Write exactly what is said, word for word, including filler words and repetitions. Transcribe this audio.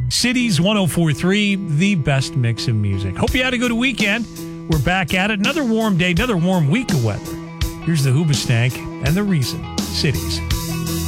Cities one oh four point three, the best mix of music. Hope you had a good weekend. We're back at it. Another warm day, another warm week of weather. Here's the Hoobastank and the Reason. Cities.